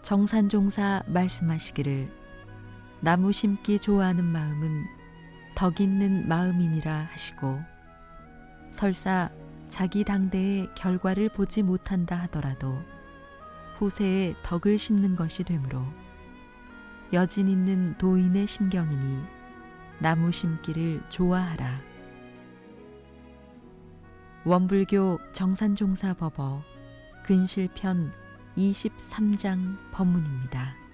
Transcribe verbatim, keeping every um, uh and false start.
정산종사 말씀하시기를 나무 심기 좋아하는 마음은 덕 있는 마음이니라 하시고, 설사 자기 당대의 결과를 보지 못한다 하더라도 후세에 덕을 심는 것이 되므로 여진 있는 도인의 심경이니 나무 심기를 좋아하라. 원불교 정산종사 법어 근실편 이십삼 장 법문입니다.